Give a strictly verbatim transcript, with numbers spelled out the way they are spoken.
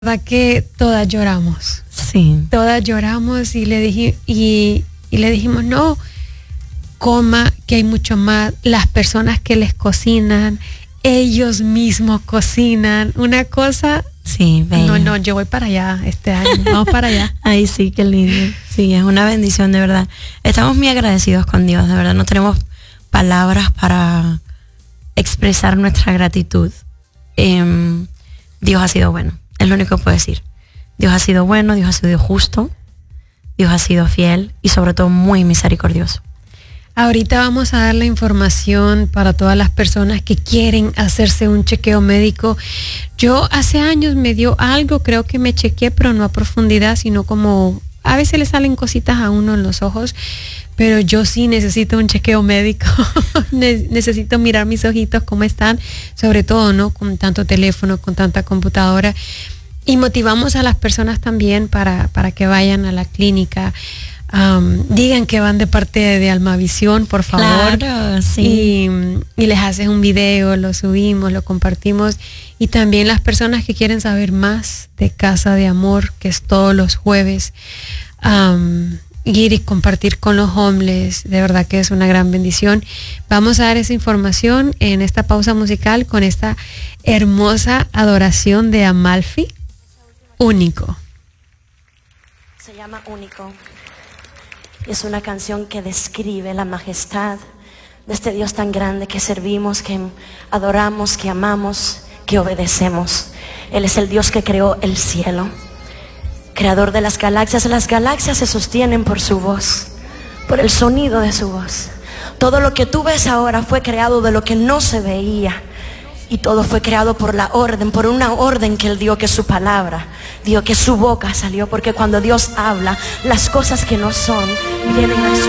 verdad que todas lloramos. Sí. Todas lloramos y le dije, y, y le dijimos, no, coma, que hay mucho más. Las personas que les cocinan, ellos mismos cocinan. Una cosa. Sí, bello. No, no, yo voy para allá este año. Vamos para allá. Ay, sí, qué lindo. Sí, es una bendición, de verdad. Estamos muy agradecidos con Dios, de verdad. No tenemos palabras para expresar nuestra gratitud. Eh, Dios ha sido bueno. Es lo único que puedo decir. Dios ha sido bueno, Dios ha sido justo, Dios ha sido fiel y sobre todo muy misericordioso. Ahorita vamos a dar la información para todas las personas que quieren hacerse un chequeo médico. Yo hace años me dio algo, creo que me chequeé, pero no a profundidad, sino como a veces le salen cositas a uno en los ojos, pero yo sí necesito un chequeo médico. Necesito mirar mis ojitos cómo están, sobre todo, ¿no? Con tanto teléfono, con tanta computadora. Y motivamos a las personas también para, para que vayan a la clínica. Um, digan que van de parte de, de Almavisión, por favor. Claro, sí. Y, y les haces un video, lo subimos, lo compartimos. Y también las personas que quieren saber más de Casa de Amor, que es todos los jueves, um, ir y compartir con los homeless, de verdad que es una gran bendición. Vamos a dar esa información en esta pausa musical con esta hermosa adoración de Amalfi, Único. Se llama Único. Es una canción que describe la majestad de este Dios tan grande que servimos, que adoramos, que amamos, que obedecemos. Él es el Dios que creó el cielo, creador de las galaxias. Las galaxias se sostienen por su voz, por el sonido de su voz. Todo lo que tú ves ahora fue creado de lo que no se veía. Y todo fue creado por la orden, por una orden que Él dio, que su palabra dio, que su boca salió. Porque cuando Dios habla, las cosas que no son vienen a su